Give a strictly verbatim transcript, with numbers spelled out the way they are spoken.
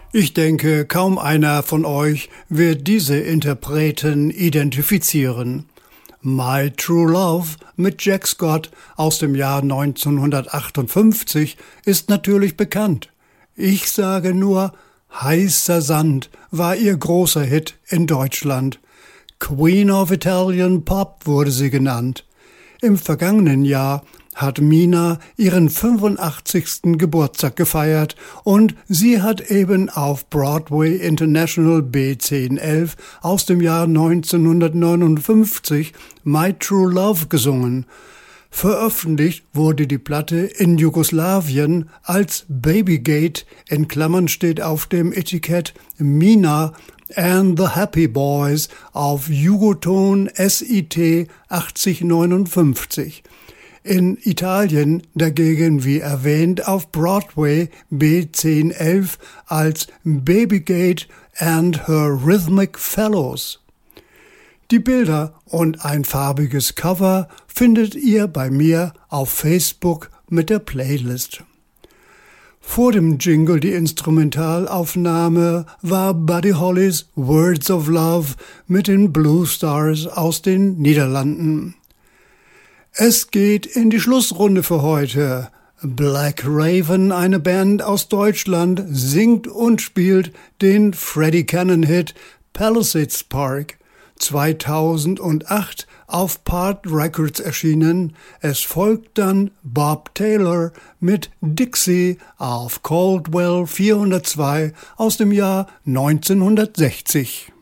Ich denke, kaum einer von euch wird diese Interpreten identifizieren. My True Love mit Jack Scott aus dem Jahr neunzehnhundertachtundfünfzig ist natürlich bekannt. Ich sage nur, Heißer Sand war ihr großer Hit in Deutschland. Queen of Italian Pop wurde sie genannt. Im vergangenen Jahr hat Mina ihren fünfundachtzigsten Geburtstag gefeiert und sie hat eben auf Broadway International B zehn elf aus dem Jahr neunzehnhundertneunundfünfzig My True Love gesungen. Veröffentlicht wurde die Platte in Jugoslawien als Babygate, in Klammern steht auf dem Etikett Mina and the Happy Boys auf Jugoton S I T achtzig neunundfünfzig. In Italien dagegen, wie erwähnt, auf Broadway B zehn elf als Babygate and Her Rhythmic Fellows. Die Bilder und ein farbiges Cover findet ihr bei mir auf Facebook mit der Playlist. Vor dem Jingle die Instrumentalaufnahme war Buddy Hollys Words of Love mit den Blue Stars aus den Niederlanden. Es geht in die Schlussrunde für heute. Black Raven, eine Band aus Deutschland, singt und spielt den Freddie Cannon-Hit Palisades Park, zweitausendacht auf Part Records erschienen. Es folgt dann Bob Taylor mit Dixie auf Caldwell vierhundertzwei aus dem Jahr neunzehnhundertsechzig.